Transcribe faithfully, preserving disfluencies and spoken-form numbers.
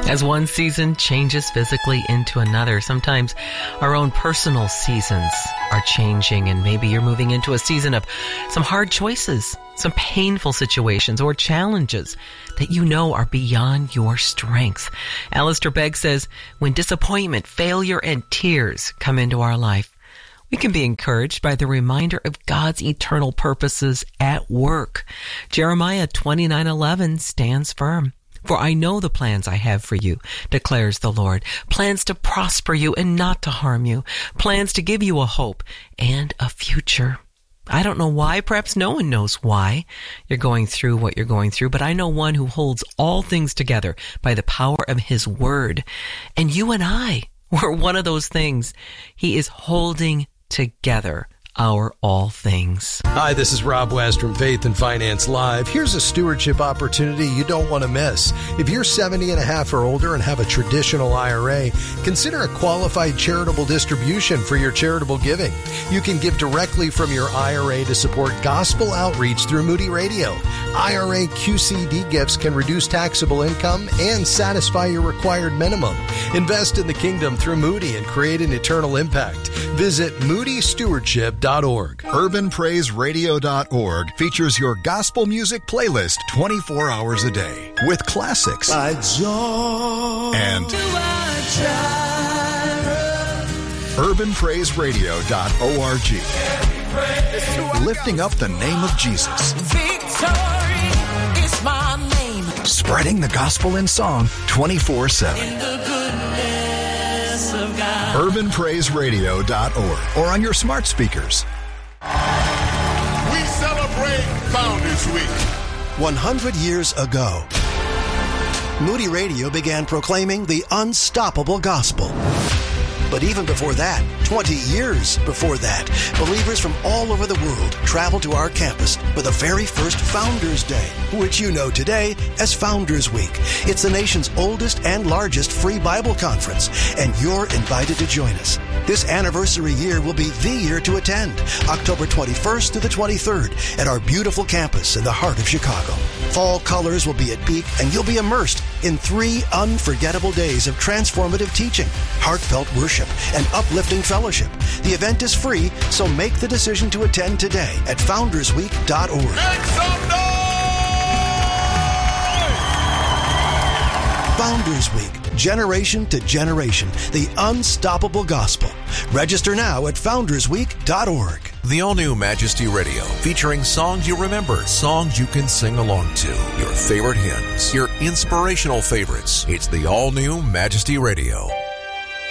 As one season changes physically into another, sometimes our own personal seasons are changing, and maybe you're moving into a season of some hard choices, some painful situations or challenges that you know are beyond your strength. Alistair Begg says, when disappointment, failure, and tears come into our life, we can be encouraged by the reminder of God's eternal purposes at work. Jeremiah twenty-nine eleven stands firm. For I know the plans I have for you, declares the Lord. Plans to prosper you and not to harm you. Plans to give you a hope and a future. I don't know why, perhaps no one knows why you're going through what you're going through, but I know one who holds all things together by the power of his word. And you and I were one of those things. He is holding together our all things. Hi, this is Rob West from Faith and Finance Live. Here's a stewardship opportunity you don't want to miss. If you're seventy and a half or older and have a traditional I R A, consider a qualified charitable distribution for your charitable giving. You can give directly from your I R A to support gospel outreach through Moody Radio. I R A Q C D gifts can reduce taxable income and satisfy your required minimum. Invest in the kingdom through Moody and create an eternal impact. Visit moody stewardship dot org. urban praise radio dot org features your gospel music playlist twenty-four hours a day with classics by joy and urban praise radio dot org, lifting up the name of Jesus. Victory is my name. Spreading the gospel in song twenty-four seven. In the goodness of God. urban praise radio dot org or on your smart speakers. We celebrate Founders Week. one hundred years ago, Moody Radio began proclaiming the unstoppable gospel. But even before that, twenty years before that, believers from all over the world traveled to our campus for the very first Founders Day, which you know today as Founders Week. It's the nation's oldest and largest free Bible conference, and you're invited to join us. This anniversary year will be the year to attend, October twenty-first to the twenty-third, at our beautiful campus in the heart of Chicago. Fall colors will be at peak, and you'll be immersed in three unforgettable days of transformative teaching, heartfelt worship, and uplifting fellowship. The event is free, so make the decision to attend today at founders week dot org. Make some noise! Founders Week, generation to generation, the unstoppable gospel. Register now at founders week dot org. The all-new Majesty Radio, featuring songs you remember, songs you can sing along to, your favorite hymns, your inspirational favorites. It's the all-new Majesty Radio.